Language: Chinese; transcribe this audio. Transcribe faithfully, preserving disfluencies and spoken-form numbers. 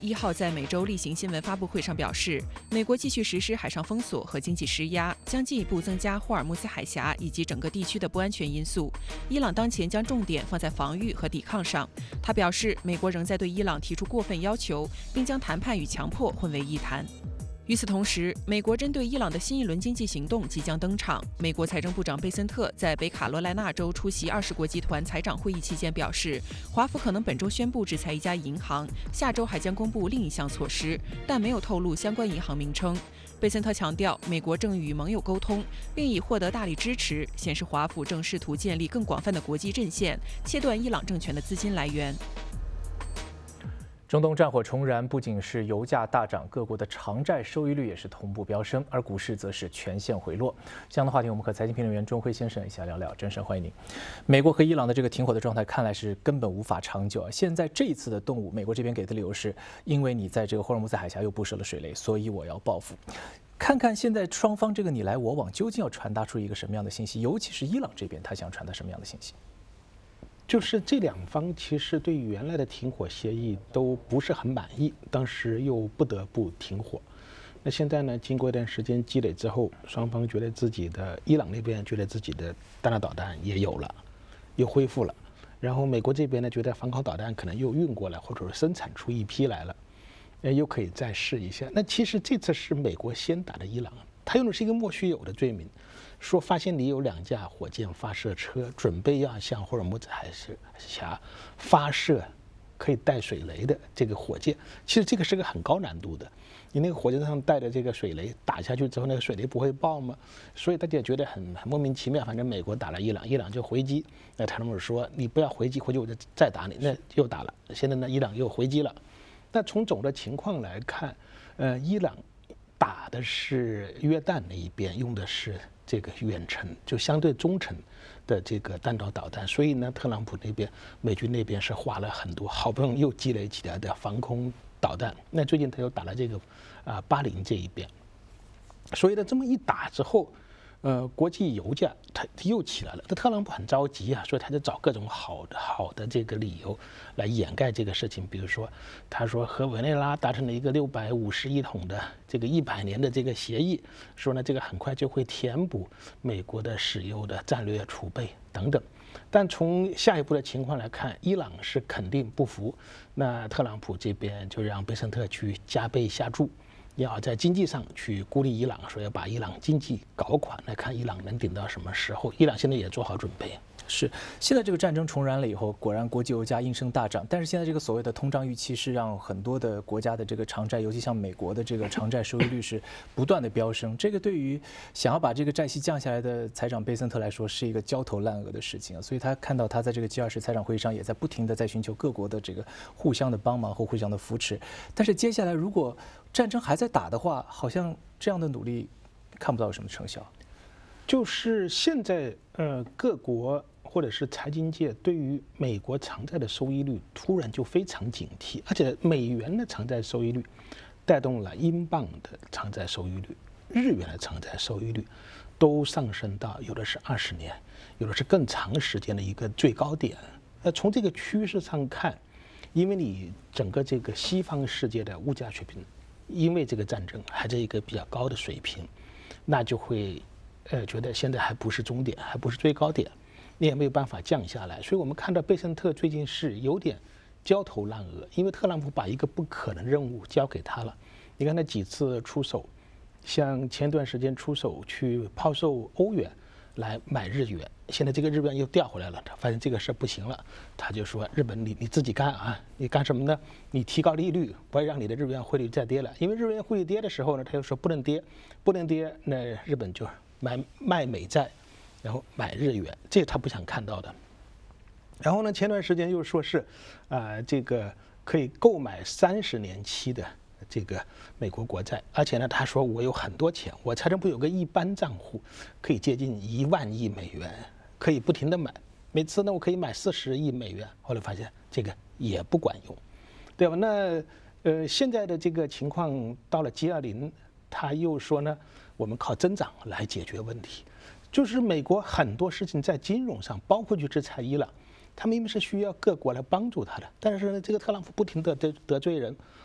一号在美洲例行新闻发布会上表示，美国继续实施海上封锁和经济施压，将进一步增加霍尔木兹海峡以及整个地区的不安全因素。伊朗当前将重点放在防御和抵抗上。他表示，美国仍在对伊朗提出过分要求，并将谈判与强迫混为一谈。与此同时，美国针对伊朗的新一轮经济行动即将登场。美国财政部长贝森特在北卡罗来纳州出席二十国集团财长会议期间表示，华府可能本周宣布制裁一家银行，下周还将公布另一项措施，但没有透露相关银行名称。贝森特强调，美国正与盟友沟通，并已获得大力支持，显示华府正试图建立更广泛的国际阵线，切断伊朗政权的资金来源。 中东战火重燃，不仅是油价大涨，各国的偿债收益率也是同步飙升，而股市则是全线回落。这样的话题，我们和财经评论员钟辉先生一起来聊聊。郑生，欢迎您。美国和伊朗的这个停火的状态看来是根本无法长久啊。现在这一次的动武，美国这边给的理由是，因为你在这个霍尔木兹海峡又布设了水雷，所以我要报复。看看现在双方这个你来我往，究竟要传达出一个什么样的信息？尤其是伊朗这边，他想传达什么样的信息？ 就是这两方其实对原来的停火协议都不是很满意，当时又不得不停火。那现在呢，经过一段时间积累之后，双方觉得自己的伊朗那边觉得自己的弹道导弹也有了，又恢复了。然后美国这边呢，觉得防空导弹可能又运过来，或者是生产出一批来了，呃，又可以再试一下。那其实这次是美国先打的伊朗，他用的是一个莫须有的罪名。说发现你有两架火箭发射车准备要向霍尔木兹海峡发射可以带水雷的这个火箭，其实这个是个很高难度的。你那个火箭上带的这个水雷打下去之后，那个水雷不会爆吗？所以大家觉得很很莫名其妙。反正美国打了伊朗，伊朗就回击。那特朗普说你不要回击，回击我就再打你。那又打了，现在呢伊朗又回击了。那从总的情况来看，呃，伊朗打的是约旦那一边，用的是这个远程就相对中程的这个弹道导弹，所以呢，特朗普那边美军那边是花了很多，好不容易又积累起来的防空导弹。那最近他又打了这个啊巴林这一边，所以呢，这么一打之后，呃，国际油价它又起来了。那特朗普很着急啊，所以他就找各种好的好的这个理由来掩盖这个事情。比如说，他说和委内瑞拉达成了一个六百五十亿桶的这个一百年的这个协议，说呢这个很快就会填补美国的石油的战略储备等等。但从下一步的情况来看，伊朗是肯定不服，那特朗普这边就让贝森特去加倍下注。要在经济上去孤立伊朗，说要把伊朗经济搞垮，来看伊朗能顶到什么时候。伊朗现在也做好准备。 是，现在这个战争重燃了以后，果然国际油价应声大涨。但是现在这个所谓的通胀预期是让很多的国家的这个偿债，尤其像美国的这个偿债收益率是不断的飙升。这个对于想要把这个债息降下来的财长贝森特来说，是一个焦头烂额的事情啊。所以他看到他在这个 G 二十财长会议上也在不停的在寻求各国的这个互相的帮忙和互相的扶持。但是接下来如果战争还在打的话，好像这样的努力看不到有什么成效。 就是现在呃各国或者是财经界对于美国偿债的收益率突然就非常警惕，而且美元的偿债收益率带动了英镑的偿债收益率，日元的偿债收益率都上升到有的是二十年，有的是更长时间的一个最高点。那从这个趋势上看，因为你整个这个西方世界的物价水平，因为这个战争还在一个比较高的水平，那就会呃觉得现在还不是终点，还不是最高点。你也没有办法降下来，所以我们看到贝森特最近是有点焦头烂额，因为特朗普把一个不可能任务交给他了。你看他几次出手，像前段时间出手去抛售欧元来买日元，现在这个日元又掉回来了，他发现这个事不行了，他就说日本你你自己干啊，你干什么呢？你提高利率，不要让你的日元汇率再跌了，因为日元汇率跌的时候呢，他又说不能跌，不能跌，那日本就买卖美债。然后买日元，这个他不想看到的。然后呢，前段时间又说是，啊、呃，这个可以购买三十年期的这个美国国债，而且呢，他说我有很多钱，我财政部有个一般账户，可以接近一万亿美元，可以不停的买，每次呢我可以买四十亿美元。后来发现这个也不管用，对吧？那呃，现在的这个情况到了 G 二十，他又说呢，我们靠增长来解决问题。就是美国很多事情在金融上，包括去制裁伊朗，他明明是需要各国来帮助他的，但是呢，这个特朗普不停的得得罪人，